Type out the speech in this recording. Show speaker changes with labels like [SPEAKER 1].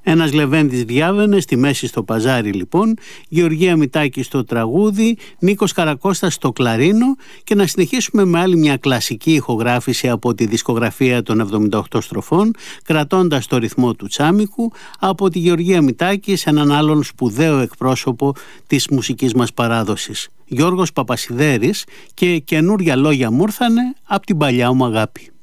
[SPEAKER 1] Ένας Λεβέντης διάβαινε στη μέση στο παζάρι λοιπόν, Γεωργία Μητάκη στο τραγούδι, Νίκος Καρακώστας στο κλαρίνο, και να συνεχίσουμε με άλλη μια κλασική ηχογράφηση από τη δισκογραφία των 78 στροφών, κρατώντας το ρυθμό του τσάμικου, από τη Γεωργία Μητάκη σε έναν άλλον σπουδαίο εκπρόσωπο της μουσικής μας παράδοσης, Γιώργος Παπασιδέρης, και καινούρια λόγια μου ήρθανε απ' την παλιά μου αγάπη.